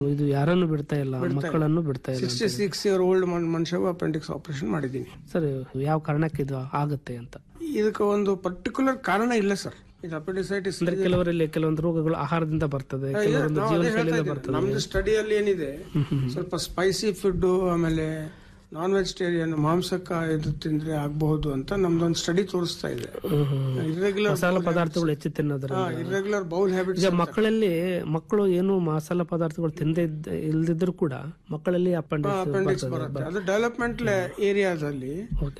ಇದು ಯಾರನ್ನು ಬಿಡ್ತಾ ಇಲ್ಲ, ಮಕ್ಕಳನ್ನು ಬಿಡ್ತಾ ಇಲ್ಲ. 66 ಇಯರ್ ಓಲ್ಡ್ ಮನುಷ್ಯಗೂ ಅಪೆಂಡಿಕ್ಸ್ ಆಪರೇಷನ್ ಮಾಡಿದ್ದೀನಿ ಸರ್. ಯಾವ ಕಾರಣಕ್ಕೆ ಇದು ಆಗುತ್ತೆ ಅಂತ? ಇದಕ್ಕೆ ಒಂದು ಪರ್ಟಿಕ್ಯುಲರ್ ಕಾರಣ ಇಲ್ಲ ಸರ್. ಇದು ಅಪೆಂಡಿಸೈಟಿಸ್ ಅಂದ್ರೆ ಕೆಲವರಲ್ಲಿ ಕೆಲವೊಂದು ರೋಗಗಳು ಆಹಾರದಿಂದ ಬರ್ತದೆ, ಕೆಲವೊಂದು ಜೀವನಶೈಲಿಯಿಂದ ಬರ್ತದೆ. ನಮ್ದು ಸ್ಟಡಿಯಲ್ಲಿ ಏನಿದೆ, ಸ್ವಲ್ಪ ಸ್ಪೈಸಿ ಫುಡ್, ಆಮೇಲೆ ನಾನ್ ವೆಜಿಟೇರಿಯನ್ ಮಾಂಸಕ್ಕ ಇದು ತಿಂದ್ರೆ ಆಗಬಹುದು ಅಂತ ನಮ್ದೊಂದು ಸ್ಟಡಿ ತೋರಿಸ್ತಾ ಇದೆ. ಇರ್ರೆಗ್ಯುಲರ್ ಮಸಾಲ ಪದಾರ್ಥಗಳು ಹೆಚ್ಚು ತಿನ್ನೋದ್ರಿಂದ, ಇರ್ರೆಗ್ಯುಲರ್ ಬೌಲ್ ಹ್ಯಾಬಿಟ್ಸ್. ಈಗ ಮಕ್ಕಳು ಏನು ಮಸಾಲ ಪದಾರ್ಥಗಳು ತಿಂದೇ ಇಲ್ದಿದ್ರು ಕೂಡ ಮಕ್ಕಳಲ್ಲಿ ಅಪೆಂಡಿಕ್ಸ್ ಬರುತ್ತೆ. ಅದು ಡೆವಲಪ್ಮೆಂಟ್ ಏರಿಯಾದಲ್ಲಿ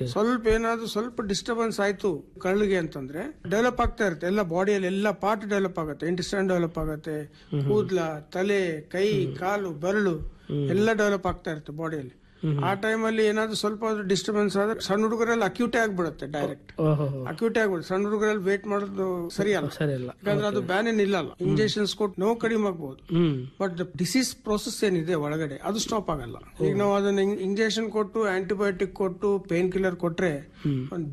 ಸ್ವಲ್ಪ ಡಿಸ್ಟರ್ಬೆನ್ಸ್ ಆಯ್ತು ಕಳ್ಳಿಗೆ ಅಂತಂದ್ರೆ ಡೆವಲಪ್ ಆಗ್ತಾ ಇರುತ್ತೆ. ಎಲ್ಲ ಬಾಡಿಯಲ್ಲಿ ಎಲ್ಲ ಪಾರ್ಟ್ ಡೆವಲಪ್ ಆಗುತ್ತೆ. ಇಂಟೆಸ್ಟೈನ್ ಡೆವಲಪ್ ಆಗುತ್ತೆ, ಕೂದಲ, ತಲೆ, ಕೈ, ಕಾಲು, ಬೆರಳು ಎಲ್ಲ ಡೆವಲಪ್ ಆಗ್ತಾ ಇರುತ್ತೆ ಬಾಡಿಯಲ್ಲಿ. ಆ ಟೈಮಲ್ಲಿ ಏನಾದ್ರು ಸ್ವಲ್ಪ ಡಿಸ್ಟರ್ಬೆನ್ಸ್ ಆದ್ರೆ ಸಣ್ಣ ಹುಡುಗರಲ್ಲಿ ಅಕ್ಯೂಟೇ ಆಗ್ಬಿಡುತ್ತೆ. ಡೈರೆಕ್ಟ್ ಅಕ್ಯೂಟೇ ಆಗ್ಬಿಡುತ್ತೆ. ಸಣ್ಣ ಹುಡುಗರಲ್ಲಿ ವೇಟ್ ಮಾಡೋದು ಸರಿಯಲ್ಲ, ಯಾಕಂದ್ರೆ ಅದು ಬ್ಯಾನ್ ಏನಿಲ್ಲ. ಇಂಜೆಕ್ಷನ್ಸ್ ಕೊಟ್ಟು ನೋವು ಕಡಿಮೆ ಆಗ್ಬಹುದು, ಬಟ್ ಡಿಸೀಸ್ ಪ್ರೋಸೆಸ್ ಏನಿದೆ ಒಳಗಡೆ ಅದು ಸ್ಟಾಪ್ ಆಗಲ್ಲ. ಈಗ ನಾವು ಅದನ್ನ ಇಂಜೆಕ್ಷನ್ ಕೊಟ್ಟು ಆಂಟಿಬಯೋಟಿಕ್ ಕೊಟ್ಟು ಪೇನ್ ಕಿಲ್ಲರ್ ಕೊಟ್ರೆ ಒಂದು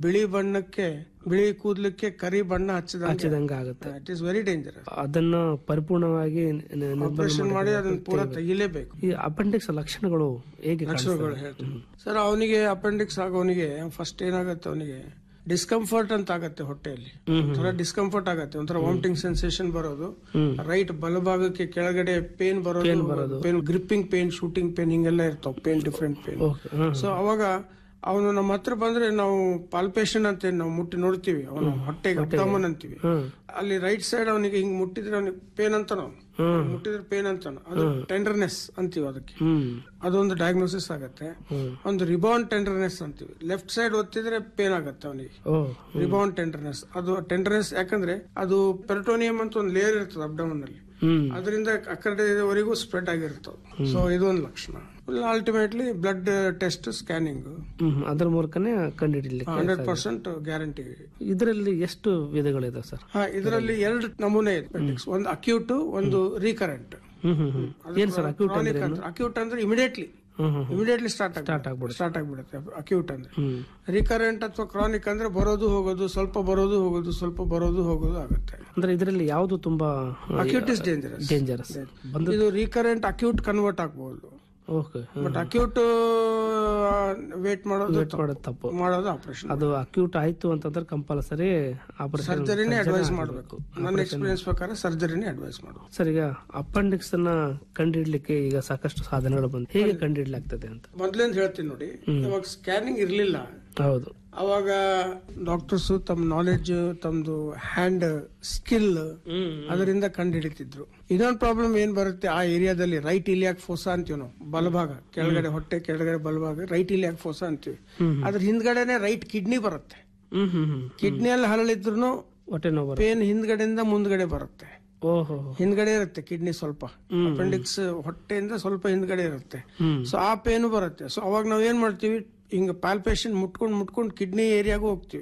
ಬಿಳಿ ಕೂದಲಕ್ಕೆ ಕರಿ ಬಣ್ಣ ಹಚ್ಚಿದಂಗೆ ಆಗುತ್ತೆ. It is very dangerous. ಅದನ್ನ ಪರಿಪೂರ್ಣವಾಗಿ ಆಪರೇಷನ್ ಮಾಡಿ ಅದನ್ನ ಪೂರ ತೆಗಿಲೇಬೇಕು. ಈ ಅಪೆಂಡಿಕ್ಸ್ ಲಕ್ಷಣಗಳು ಹೇಗೆ? ಲಕ್ಷಣಗಳು ಹೇಳ್ತೀನಿ ಸರ್. ಅವನಿಗೆ ಅಪೆಂಡಿಕ್ಸ್ ಆಗೋನಿಗೆ ಫಸ್ಟ್ ಏನಾಗುತ್ತೆ, ಅವನಿಗೆ ಡಿಸ್ಕಂಫರ್ಟ್ ಅಂತ ಆಗತ್ತೆ. ಹೊಟ್ಟೆಯಲ್ಲಿ ಒಂಥರ ಡಿಸ್ಕಂಫರ್ಟ್ ಆಗತ್ತೆ, ಒಂಥರ ವಾಮಿಟಿಂಗ್ ಸೆನ್ಸೇಷನ್ ಬರೋದು. ರೈಟ್ ಬಲಭಾಗಕ್ಕೆ ಕೆಳಗಡೆ ಪೇನ್ ಬರೋದು, pain, gripping pain, shooting pain, ಹಿಂಗೆಲ್ಲ ಇರ್ತಾವ ಪೇನ್, ಡಿಫ್ರೆಂಟ್ ಪೇನ್. ಸೊ ಅವಾಗ ಅವನು ನಮ್ಮ ಹತ್ರ ಬಂದ್ರೆ ನಾವು ಪಾಲ್ಪೇಷನ್ ಅಂತ ನಾವು ಮುಟ್ಟಿ ನೋಡ್ತೀವಿ, ಅವನು ಹೊಟ್ಟೆಗೆ ಅಬ್ಡಮನ್ ಅಂತೀವಿ. ಅಲ್ಲಿ ರೈಟ್ ಸೈಡ್ ಅವನಿಗೆ ಹಿಂಗ್ ಮುಟ್ಟಿದ್ರೆ ಅವನಿಗೆ ಪೇನ್ ಅಂತ, ನಾವು ಮುಟ್ಟಿದ್ರೆ ಪೇನ್ ಅಂತ, ಅದು ಟೆಂಡರ್ನೆಸ್ ಅಂತೀವಿ. ಅದಕ್ಕೆ ಅದೊಂದು ಡಯಾಗ್ನೋಸಿಸ್ ಆಗತ್ತೆ. ಒಂದು ರಿಬೌಂಡ್ ಟೆಂಡರ್ನೆಸ್ ಅಂತೀವಿ. ಲೆಫ್ಟ್ ಸೈಡ್ ಒತ್ತಿದ್ರೆ ಪೇನ್ ಆಗತ್ತೆ ಅವನಿಗೆ, ರಿಬೌಂಡ್ ಟೆಂಡರ್ನೆಸ್. ಅದು ಟೆಂಡರ್ನೆಸ್ ಯಾಕಂದ್ರೆ ಅದು ಪೆರಿಟೋನಿಯಂ ಅಂತ ಒಂದು ಲೇಯರ್ ಇರ್ತದೆ ಅಬ್ಡಮನ್ ಅಲ್ಲಿ, ಅದರಿಂದ ಆ ಕಡೆವರೆಗೂ ಸ್ಪ್ರೆಡ್ ಆಗಿರ್ತದೆ. ಸೊ ಇದೊಂದು ಲಕ್ಷಣ. ಅಲ್ಟಿಮೇಟ್ಲಿ ಬ್ಲಡ್ ಟೆಸ್ಟ್, ಸ್ಕ್ಯಾನಿಂಗ್, ಅದರ ಮೂಲಕನೇ ಕಂಡುಹಿಡಿಯಲಿಕ್ಕೆ 100% ಗ್ಯಾರಂಟಿ. ಇದರಲ್ಲಿ ಎಷ್ಟು ವಿಧಗಳಿದೆ ಸರ್? ಇದರಲ್ಲಿ 2 ನಮೂನೆ ಇದೆ ಅಪೆಂಡಿಕ್ಸ್. ಒಂದು ಅಕ್ಯೂಟ್, ಒಂದು ರೀಕರೆಂಟ್. ಏನ್ ಸರ್ ಅಕ್ಯೂಟ್? ಅಕ್ಯೂಟ್ ಅಂದ್ರೆ ಇಮಿಡಿಯೇಟ್ಲಿ ಸ್ಟಾರ್ಟ್ ಆಗ್ಬಿಡುತ್ತೆ ಅಕ್ಯೂಟ್ ಅಂದ್ರೆ. ರಿಕರೆಂಟ್ ಅಥವಾ ಕ್ರಾನಿಕ್ ಅಂದ್ರೆ ಬರೋದು ಹೋಗೋದು, ಸ್ವಲ್ಪ ಬರೋದು ಹೋಗೋದು, ಸ್ವಲ್ಪ ಬರೋದು ಹೋಗೋದು ಆಗುತ್ತೆ. ಅಂದ್ರೆ ಇದರಲ್ಲಿ ಯಾವುದು ತುಂಬಾ? Acute is dangerous. ಇದು ರಿಕರೆಂಟ್ ಅಕ್ಯೂಟ್ ಕನ್ವರ್ಟ್ ಆಗ್ಬಹುದು, ಬಟ್ ಅಕ್ಯೂಟ್ ವೇಟ್ ಮಾಡೋದು ತಪ್ಪು, ಮಾಡೋದು ಆಪರೇಷನ್. ಅದು ಅಕ್ಯೂಟ್ ಆಯ್ತು ಅಂತಂದ್ರೆ ಕಂಪಲ್ಸರಿ ಸರ್ಜರಿನೇ ಅಡ್ವೈಸ್ ಮಾಡಬೇಕು. ನನ್ನ ಎಕ್ಸ್ಪೀರಿಯನ್ಸ್ ಪ್ರಕಾರ ಸರ್ಜರಿನೇ ಅಡ್ವೈಸ್ ಮಾಡಬೇಕು. ಸರ್, ಈಗ ಅಪೆಂಡಿಕ್ಸ್ ಅನ್ನ ಕಂಡುಹಿಡ್ಲಿಕ್ಕೆ ಈಗ ಸಾಕಷ್ಟು ಸಾಧನಗಳು ಬಂದು ಹೇಗೆ ಕಂಡುಹಿಡ್ಲಾಗ್ತದೆ ಅಂತ ಮೊದ್ಲೇಂದ ಹೇಳ್ತೀನಿ ನೋಡಿ. ಇವಾಗ ಸ್ಕ್ಯಾನಿಂಗ್ ಇರ್ಲಿಲ್ಲ. ಹೌದು. ಅವಾಗ ಡಾಕ್ಟರ್ಸ್ ತಮ್ಮ ನಾಲೆಡ್ಜ್, ತಮ್ದು ಹ್ಯಾಂಡ್ ಸ್ಕಿಲ್ ಅದರಿಂದ ಕಂಡು ಹಿಡಿತಿದ್ರು. ಇನ್ನೊಂದು ಪ್ರಾಬ್ಲಮ್ ಏನ್ ಬರುತ್ತೆ ಆ ಏರಿಯಾದಲ್ಲಿ, ರೈಟ್ ಇಲಿಯಾಕ್ ಫೋಸಾ ಅಂತೀವಿ ನಾವು. ಬಲಭಾಗ ಕೆಳಗಡೆ, ಹೊಟ್ಟೆ ಕೆಳಗಡೆ ಬಲಭಾಗ ರೈಟ್ ಇಲಿಯಾಕ್ ಫೋಸಾ ಅಂತೀವಿ. ಅದ್ರ ಹಿಂದ್ಗಡೆನೆ ರೈಟ್ ಕಿಡ್ನಿ ಬರುತ್ತೆ. ಕಿಡ್ನಿಯಲ್ಲಿ ಹರಳಿದ್ರು ಹೊಟ್ಟೆ ನೋವು, ಪೇನ್ ಹಿಂದ್ಗಡೆಯಿಂದ ಮುಂದ್ಗಡೆ ಬರುತ್ತೆ. ಹಿಂದ್ಗಡೆ ಇರುತ್ತೆ ಕಿಡ್ನಿ ಸ್ವಲ್ಪ. ಅಪೆಂಡಿಕ್ಸ್ ಹೊಟ್ಟೆಯಿಂದ ಸ್ವಲ್ಪ ಹಿಂದ್ಗಡೆ ಇರುತ್ತೆ. ಸೊ ಆ ಪೇನು ಬರುತ್ತೆ. ಸೊ ಅವಾಗ ನಾವ್ ಏನ್ ಮಾಡ್ತೀವಿ, ಹಿಂಗ ಪಾಲ್ಪೇಷನ್ ಮುಟ್ಕೊಂಡು ಕಿಡ್ನಿ ಏರಿಯಾಗೂ ಹೋಗ್ತಿವಿ.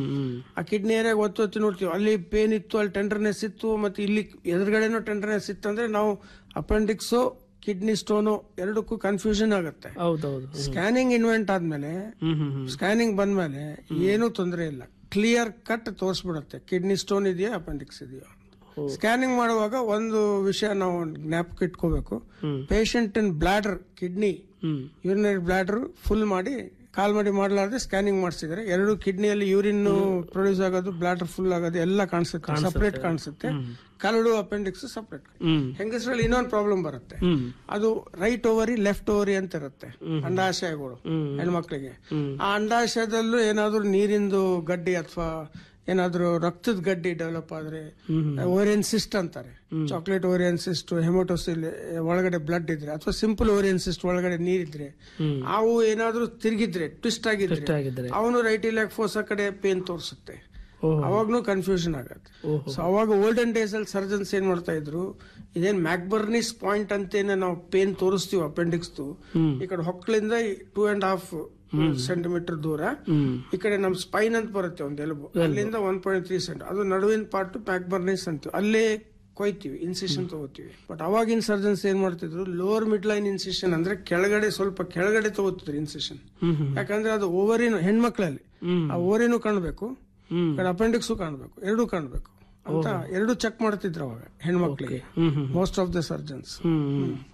ಆ ಕಿಡ್ನಿ ಏರಿಯಾಗ ಒತ್ತಿ ನೋಡ್ತೀವಿ, ಅಲ್ಲಿ ಪೇನ್ ಇತ್ತು, ಅಲ್ಲಿ ಟೆಂಡರ್ನೆಸ್ ಇತ್ತು, ಮತ್ತೆ ಇಲ್ಲಿ ಎದುರುಗಡೆನೂ ಟೆಂಡರ್ನೆಸ್ ಇತ್ತು ಅಂದ್ರೆ ನಾವು ಅಪೆಂಡಿಕ್ಸೋ ಕಿಡ್ನಿ ಸ್ಟೋನು ಎರಡಕ್ಕೂ ಕನ್ಫ್ಯೂಷನ್ ಆಗುತ್ತೆ. ಸ್ಕ್ಯಾನಿಂಗ್ ಇನ್ವೆಂಟ್ ಆದ್ಮೇಲೆ, ಸ್ಕ್ಯಾನಿಂಗ್ ಬಂದ್ಮೇಲೆ ಏನೂ ತೊಂದರೆ ಇಲ್ಲ, ಕ್ಲಿಯರ್ ಕಟ್ ತೋರಿಸ್ಬಿಡುತ್ತೆ ಕಿಡ್ನಿ ಸ್ಟೋನ್ ಇದೆಯಾ ಅಪೆಂಡಿಕ್ಸ್ ಇದೆಯಾ. ಸ್ಕ್ಯಾನಿಂಗ್ ಮಾಡುವಾಗ ಒಂದು ವಿಷಯ ನಾವು ಜ್ಞಾಪಕ ಇಟ್ಕೋಬೇಕು, ಪೇಷಂಟ್ ಇನ್ bladder, kidney, urinary bladder full ಮಾಡಿ ಕಾಲ್ ಮಾಡಿ ಮಾಡಲಾರ್ದೆ ಸ್ಕ್ಯಾನಿಂಗ್ ಮಾಡಿಸಿದ್ರೆ 2 ಕಿಡ್ನಿಯಲ್ಲಿ ಯೂರಿನ್ ಪ್ರೊಡ್ಯೂಸ್ ಆಗೋದು, ಬ್ಲಾಡರ್ ಫುಲ್ ಆಗೋದು ಎಲ್ಲ ಕಾಣಿಸುತ್ತೆ, ಸಪರೇಟ್ ಕಾಣಿಸುತ್ತೆ. Curd appendix separate. ಹೆಂಗಸರಲ್ಲಿ ಇನ್ನೊಂದು ಪ್ರಾಬ್ಲಮ್ ಬರುತ್ತೆ, ಅದು ರೈಟ್ ಓವರಿ, ಲೆಫ್ಟ್ ಓವರಿ ಅಂತ ಇರುತ್ತೆ ಅಂಡಾಶಯಗಳು ಹೆಣ್ಮಕ್ಳಿಗೆ. ಆ ಅಂಡಾಶಯದಲ್ಲೂ ಏನಾದ್ರು ನೀರಿಂದು ಗಡ್ಡಿ ಅಥವಾ ಏನಾದ್ರು ರಕ್ತದ ಗಡ್ಡಿ ಡೆವಲಪ್ ಆದ್ರೆ ಓರಿಯನ್ ಸಿಸ್ಟ್ ಅಂತಾರೆ. ಚಾಕ್ಲೇಟ್ ಓರಿಯನ್ ಸಿಸ್ಟ್, ಹೆಮೋಟೋಸಿಲ್ ಒಳಗಡೆ ಬ್ಲಡ್ ಇದ್ರೆ, ಅಥವಾ ಸಿಂಪಲ್ ಓರಿಯನ್ ಸಿಸ್ಟ್ ಒಳಗಡೆ ನೀರಿದ್ರೆ, ಅವು ಏನಾದ್ರು ತಿರುಗಿದ್ರೆ, ಟ್ವಿಸ್ಟ್ ಆಗಿದ್ರೆ ಅವನು ರೈಟ್ ಇಲಿಯಾಕ್ ಫೋಸಾ ಕಡೆ ಪೇನ್ ತೋರಿಸುತ್ತೆ. ಅವಾಗ್ನು ಕನ್ಫ್ಯೂಷನ್ ಆಗತ್ತೆ. ಸೊ ಅವಾಗ ಓಲ್ಡನ್ ಡೇಸ್ ಅಲ್ಲಿ ಸರ್ಜನ್ಸ್ ಏನ್ ಮಾಡ್ತಾ ಇದ್ರು, ಇದೇನ್ ಮ್ಯಾಕ್ಬರ್ನಿಸ್ ಪಾಯಿಂಟ್ ಅಂತೇನೆ ನಾವು ಪೇನ್ ತೋರಿಸ್ತೀವಿ ಅಪೆಂಡಿಕ್ಸ್, ಈ ಕಡೆ ಹೊಕ್ಕಳಿಂದ 2.5 ಸೆಂಟಿಮೀಟರ್ ದೂರ, ಈ ಕಡೆ ನಮ್ ಸ್ಪೈನ್ ಅಂತ ಬರುತ್ತೆ ಒಂದು ಎಲುಬು, ಅಲ್ಲಿಂದ 1.3 ಸೆಂಟಿ, ಅದು ನಡುವಿನ ಪಾರ್ಟ್ ಮ್ಯಾಕ್ಬರ್ನಿಸ್ ಅಂತೀವಿ, ಅಲ್ಲೇ ಕೊಯ್ತೀವಿ, ಇನ್ಸಿಷನ್ ತಗೋತೀವಿ. ಬಟ್ ಅವಾಗಿನ ಸರ್ಜನ್ಸ್ ಏನ್ ಮಾಡ್ತಿದ್ರು, ಲೋವರ್ ಮಿಡ್ ಲೈನ್ ಇನ್ಸಿಷನ್ ಅಂದ್ರೆ ಕೆಳಗಡೆ, ಸ್ವಲ್ಪ ಕೆಳಗಡೆ ತಗೋತಿದ್ರು ಇನ್ಸಿಷನ್. ಯಾಕಂದ್ರೆ ಅದು ಓವರಿನು, ಹೆಣ್ಮಕ್ಳಲ್ಲಿ ಆ ಓವರಿನೂ ಕಾಣ್ಬೇಕು, ಅಪೆಂಡಿಕ್ಸು ಕಾಣ್ಬೇಕು, ಎರಡೂ ಕಾಣ್ಬೇಕು ಅಂತ ಎರಡು ಚೆಕ್ ಮಾಡ್ತಿದ್ರು ಅವಾಗ ಹೆಣ್ಮಕ್ಳಿಗೆ ಮೋಸ್ಟ್ ಆಫ್ ದ ಸರ್ಜನ್ಸ್.